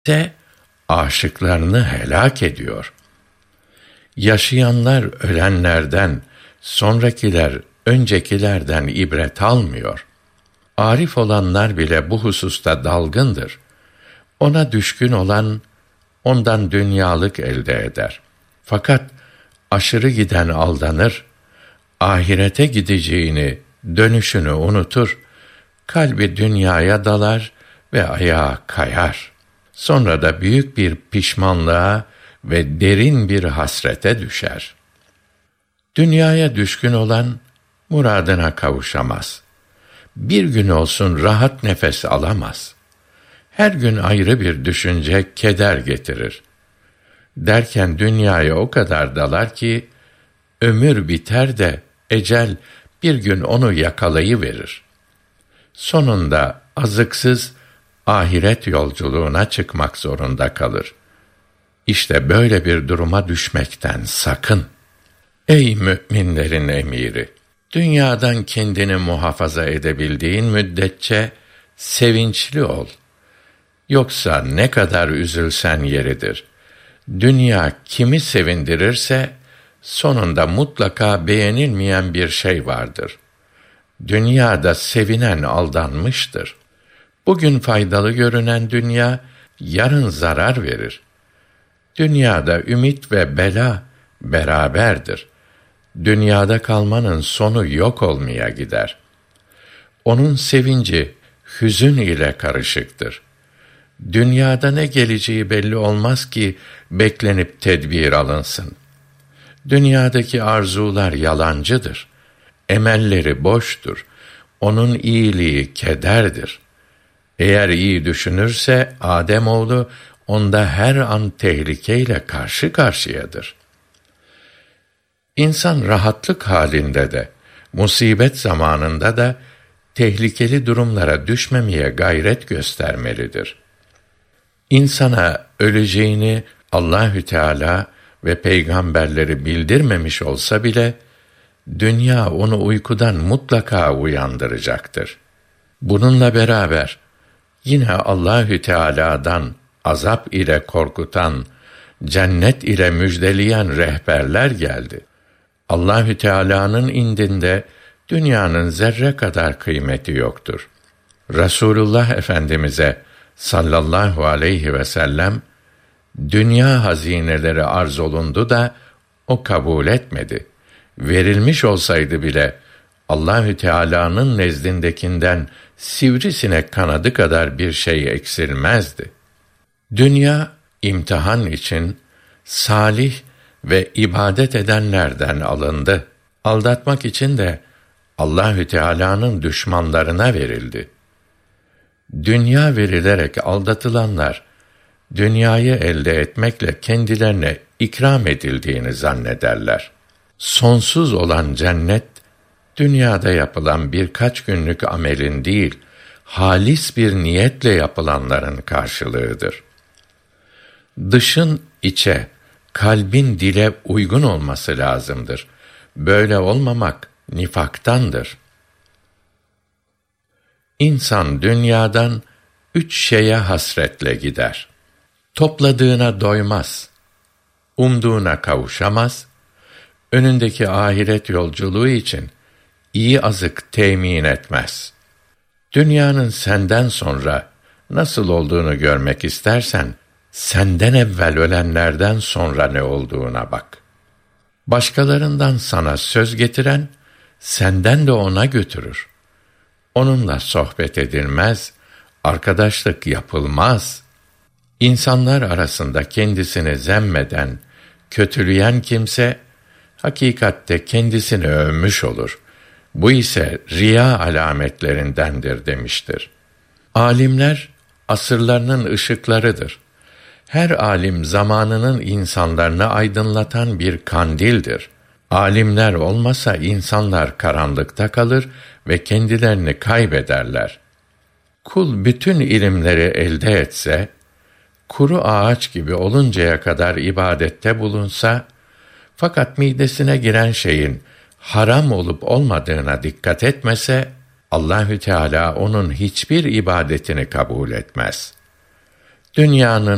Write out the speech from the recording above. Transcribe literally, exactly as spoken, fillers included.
ise aşıklarını helak ediyor. Yaşayanlar ölenlerden, sonrakiler öncekilerden ibret almıyor. Arif olanlar bile bu hususta dalgındır. Ona düşkün olan ondan dünyalık elde eder. Fakat aşırı giden aldanır, ahirete gideceğini, dönüşünü unutur, kalbi dünyaya dalar ve ayağa kayar. Sonra da büyük bir pişmanlığa ve derin bir hasrete düşer. Dünyaya düşkün olan muradına kavuşamaz. Bir gün olsun rahat nefes alamaz. Her gün ayrı bir düşünce keder getirir. Derken dünyaya o kadar dalar ki ömür biter de ecel bir gün onu yakalayıverir. Sonunda azıksız ahiret yolculuğuna çıkmak zorunda kalır. İşte böyle bir duruma düşmekten sakın. Ey müminlerin emiri! Dünyadan kendini muhafaza edebildiğin müddetçe sevinçli ol. Yoksa ne kadar üzülsen yeridir. Dünya kimi sevindirirse sonunda mutlaka beğenilmeyen bir şey vardır. Dünyada sevinen aldanmıştır. Bugün faydalı görünen dünya yarın zarar verir. Dünyada ümit ve bela beraberdir. Dünyada kalmanın sonu yok olmaya gider. Onun sevinci hüzün ile karışıktır. Dünyada ne geleceği belli olmaz ki beklenip tedbir alınsın. Dünyadaki arzular yalancıdır. Emelleri boştur. Onun iyiliği kederdir. Eğer iyi düşünürse Âdemoğlu onda her an tehlikeyle karşı karşıyadır. İnsan rahatlık halinde de, musibet zamanında da tehlikeli durumlara düşmemeye gayret göstermelidir. İnsana öleceğini Allahü Teala ve peygamberleri bildirmemiş olsa bile dünya onu uykudan mutlaka uyandıracaktır. Bununla beraber yine Allahü Teala'dan azap ile korkutan, cennet ile müjdeleyen rehberler geldi. Allahü Teala'nın indinde dünyanın zerre kadar kıymeti yoktur. Resulullah Efendimize sallallahu aleyhi ve sellem dünya hazineleri arz olundu da o kabul etmedi. Verilmiş olsaydı bile Allahü Teala'nın nezdindekinden sivrisinek kanadı kadar bir şey eksilmezdi. Dünya imtihan için salih ve ibadet edenlerden alındı. Aldatmak için de Allahü Teala'nın düşmanlarına verildi. Dünya verilerek aldatılanlar dünyayı elde etmekle kendilerine ikram edildiğini zannederler. Sonsuz olan cennet dünyada yapılan birkaç günlük amelin değil, halis bir niyetle yapılanların karşılığıdır. Dışın içe, kalbin dile uygun olması lazımdır. Böyle olmamak nifaktandır. İnsan dünyadan üç şeye hasretle gider. Topladığına doymaz, umduğuna kavuşamaz, önündeki ahiret yolculuğu için iyi azık temin etmez. Dünyanın senden sonra nasıl olduğunu görmek istersen, senden evvel ölenlerden sonra ne olduğuna bak. Başkalarından sana söz getiren, senden de ona götürür. Onunla sohbet edilmez, arkadaşlık yapılmaz. İnsanlar arasında kendisini zemmeden, kötüleyen kimse, hakikatte kendisini övmüş olur. Bu ise riya alametlerindendir demiştir. Alimler, asırlarının ışıklarıdır. Her alim zamanının insanlarını aydınlatan bir kandildir. Alimler olmasa insanlar karanlıkta kalır ve kendilerini kaybederler. Kul bütün ilimleri elde etse, kuru ağaç gibi oluncaya kadar ibadette bulunsa, fakat midesine giren şeyin haram olup olmadığına dikkat etmese, Allahü Teala onun hiçbir ibadetini kabul etmez. Dünyanın